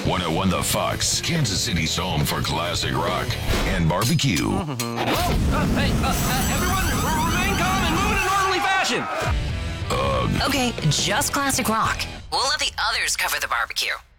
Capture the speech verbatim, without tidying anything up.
one oh one The Fox, Kansas City's home for classic rock and barbecue. Whoa! Uh, hey, uh, uh, everyone, remain calm and move in an orderly fashion. Ugh. Okay, just classic rock. We'll let the others cover the barbecue.